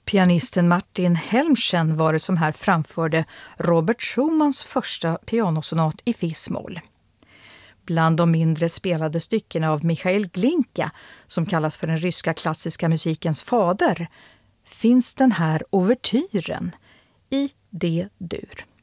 Pianisten Martin Helmchen var det som här framförde Robert Schumans första pianosonat i fis-moll. Bland de mindre spelade styckena av Michail Glinka, som kallas för den ryska klassiska musikens fader, finns den här ouvertyren i D-dur.